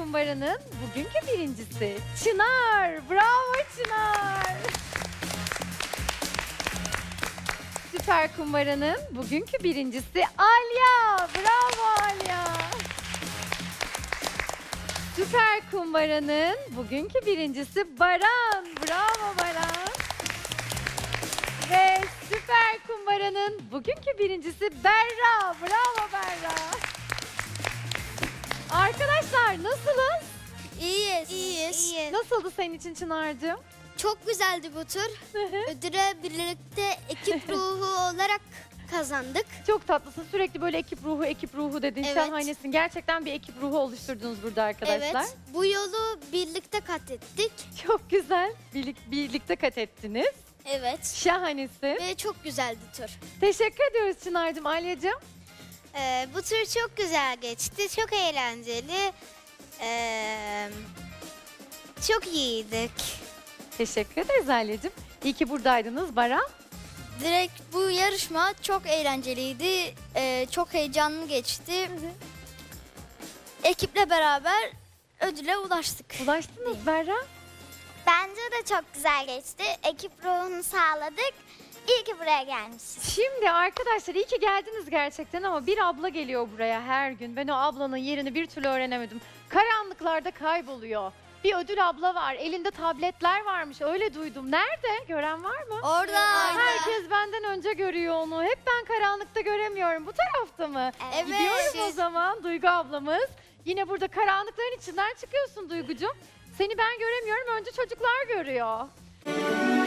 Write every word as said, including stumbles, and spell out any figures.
Kumbara'nın bugünkü birincisi Çınar. Bravo Çınar. Süper Kumbara'nın bugünkü birincisi Alya. Bravo Alya. Süper Kumbara'nın bugünkü birincisi Baran. Bravo Baran. Ve Süper Kumbara'nın bugünkü birincisi Berra. Bravo Berra. Arkadaşlar nasılız? İyiyiz. İyiyiz. Nasıldı senin için Çınar'cığım? Çok güzeldi bu tur. Ödüle birlikte ekip ruhu olarak kazandık. Çok tatlısın. Sürekli böyle ekip ruhu, ekip ruhu dedin. Evet. Şahanesin. Gerçekten bir ekip ruhu oluşturdunuz burada arkadaşlar. Evet. Bu yolu birlikte kat ettik. Çok güzel. Birlik, birlikte kat ettiniz. Evet. Şahanesin. Ve çok güzeldi tur. Teşekkür ediyoruz Çınar'cığım. Alya'cığım. Ee, bu tur çok güzel geçti. Çok eğlenceli. Ee, çok iyiydik. Teşekkür ederiz Alya'cığım. İyi ki buradaydınız Baran. Direkt bu yarışma çok eğlenceliydi. Ee, çok heyecanlı geçti. Ekiple beraber ödüle ulaştık. Ulaştınız Berra. Bence de çok güzel geçti. Ekip ruhunu sağladık. İyi ki buraya gelmişiz. Şimdi arkadaşlar iyi ki geldiniz gerçekten ama bir abla geliyor buraya her gün. Ben o ablanın yerini bir türlü öğrenemedim. Karanlıklarda kayboluyor. Bir ödül abla var. Elinde tabletler varmış. Öyle duydum. Nerede? Gören var mı? Orada. Herkes benden önce görüyor onu. Hep ben karanlıkta göremiyorum. Bu tarafta mı? Evet. Gidiyorum o zaman Duygu ablamız. Yine burada karanlıkların içinden çıkıyorsun Duygucuğum. Seni ben göremiyorum. Önce çocuklar görüyor.